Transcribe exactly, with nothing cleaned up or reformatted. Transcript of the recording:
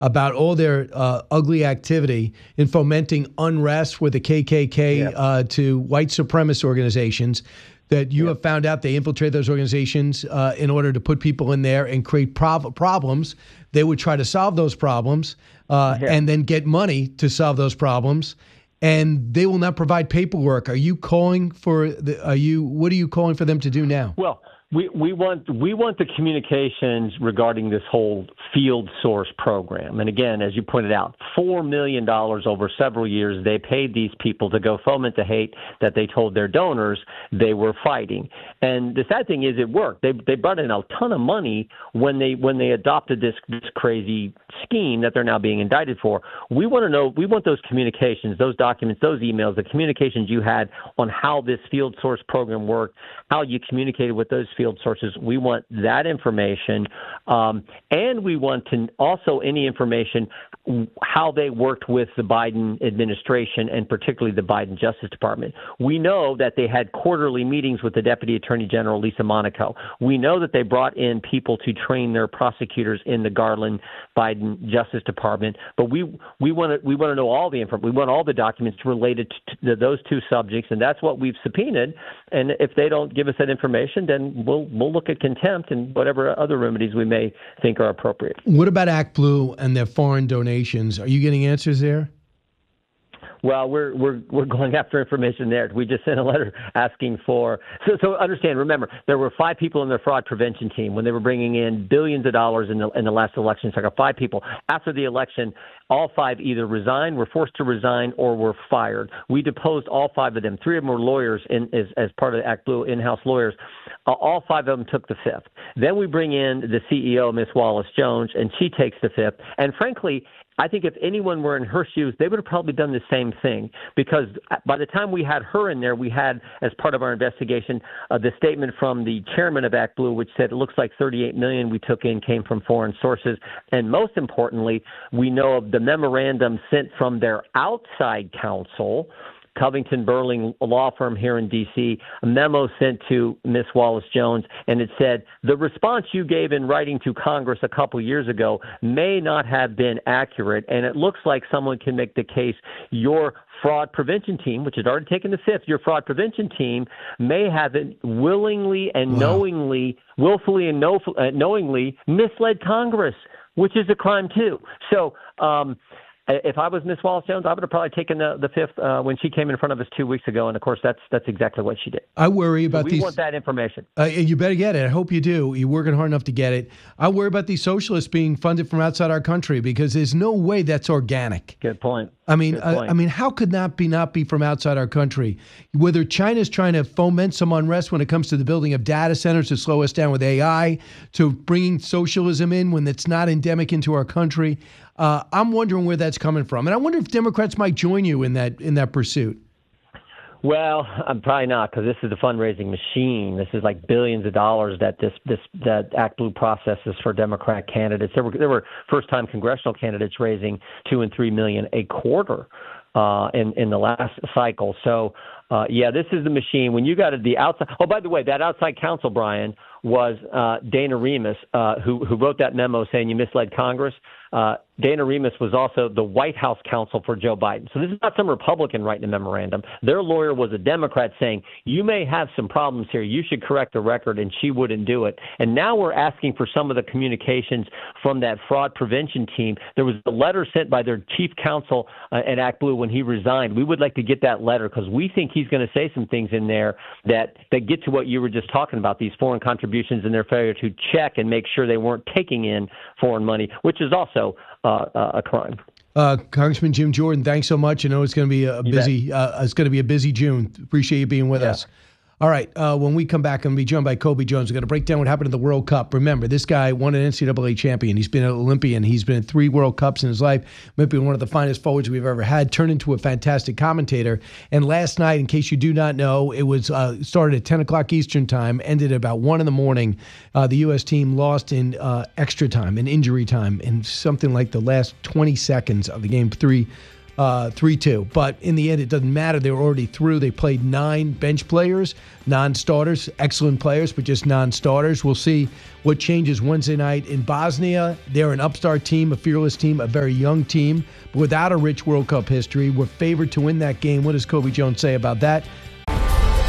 about all their uh, ugly activity in fomenting unrest with the K K K Yeah. uh, to white supremacist organizations, that you Yeah. have found out they infiltrate those organizations uh, in order to put people in there and create prov- problems. They would try to solve those problems uh, Yeah. and then get money to solve those problems. And they will not provide paperwork. Are you calling for the, are you, what are you calling for them to do now? Well, we, we want we want the communications regarding this whole field source program. And again, as you pointed out, four million dollars over several years, they paid these people to go foment the hate that they told their donors they were fighting. And the sad thing is it worked. They they brought in a ton of money when they when they adopted this, this crazy scheme that they're now being indicted for. We want to know, we want those communications, those documents, those emails, the communications you had on how this field source program worked, how you communicated with those field sources. We want that information. Um, and we want to also any information how they worked with the Biden administration and particularly the Biden Justice Department. We know that they had quarterly meetings with the Deputy Attorney General, Lisa Monaco. We know that they brought in people to train their prosecutors in the Garland Biden Justice Department. But we we want to we want to know all the information. We want all the documents related to, to those two subjects, and that's what we've subpoenaed. And if they don't give us that information, then we'll we'll look at contempt and whatever other remedies we may think are appropriate. What about ActBlue and their foreign donations? Are you getting answers there? Well, we're we're we're going after information there. We just sent a letter asking for. So so understand. Remember, there were five people in their fraud prevention team when they were bringing in billions of dollars in the in the last election cycle. Five people. After the election, all five either resigned, were forced to resign, or were fired. We deposed all five of them. Three of them were lawyers in, as as part of the ActBlue in-house lawyers. Uh, all five of them took the fifth. Then we bring in the C E O, Miss Wallace Jones, and she takes the fifth. And frankly, I think if anyone were in her shoes, they would have probably done the same thing, because by the time we had her in there, we had, as part of our investigation, uh, the statement from the chairman of ActBlue, which said it looks like thirty-eight million dollars we took in came from foreign sources. And most importantly, we know of the memorandum sent from their outside counsel, Covington Burling law firm here in D C, a memo sent to Miss Wallace Jones, and it said, the response you gave in writing to Congress a couple years ago may not have been accurate, and it looks like someone can make the case your fraud prevention team, which has already taken the fifth, your fraud prevention team may have willingly and wow. knowingly, willfully and know, uh, knowingly misled Congress, which is a crime too. So, um, if I was Miss Wallace Jones, I would have probably taken the, the fifth uh, when she came in front of us two weeks ago. And, of course, that's that's exactly what she did. I worry about so we these. We want that information. Uh, you better get it. I hope you do. You're working hard enough to get it. I worry about these socialists being funded from outside our country, because there's no way that's organic. Good point. I mean, Good I, point. I mean, how could that be not be from outside our country? Whether China's trying to foment some unrest when it comes to the building of data centers to slow us down with A I, to bringing socialism in when it's not endemic into our country. Uh, I'm wondering where that's coming from, and I wonder if Democrats might join you in that in that pursuit. Well, I'm probably not, because this is the fundraising machine. This is like billions of dollars that this this that ActBlue processes for Democrat candidates. There were there were first-time congressional candidates raising two and three million a quarter uh, in in the last cycle. So, uh, yeah, this is the machine. When you got the outside. Oh, by the way, that outside counsel, Brian, was uh, Dana Remus, uh, who who wrote that memo saying you misled Congress. Uh, Dana Remus was also the White House counsel for Joe Biden. So this is not some Republican writing a memorandum. Their lawyer was a Democrat saying, you may have some problems here. You should correct the record, and she wouldn't do it. And now we're asking for some of the communications from that fraud prevention team. There was a letter sent by their chief counsel uh, at ActBlue when he resigned. We would like to get that letter, because we think he's going to say some things in there that, that get to what you were just talking about, these foreign contributions and their failure to check and make sure they weren't taking in foreign money, which is also uh, a crime. Uh, Congressman Jim Jordan, thanks so much. I know it's going to be a You busy. Uh, it's going to be a busy June. Appreciate you being with yeah. us. All right. Uh, when we come back, I'm going to be joined by Kobe Jones. We're going to break down what happened in the World Cup. Remember, this guy won an N C double A champion. He's been an Olympian. He's been in three World Cups in his life. Maybe one of the finest forwards we've ever had. Turned into a fantastic commentator. And last night, in case you do not know, it was uh, started at ten o'clock Eastern time, ended at about one in the morning. Uh, the U S team lost in uh, extra time, in injury time, in something like the last twenty seconds of the game. Three uh, three two. But in the end, it doesn't matter. They were already through. They played nine bench players, non-starters, excellent players, but just non-starters. We'll see what changes Wednesday night in Bosnia. They're an upstart team, a fearless team, a very young team, but without a rich World Cup history. We're favored to win that game. What does Kobe Jones say about that?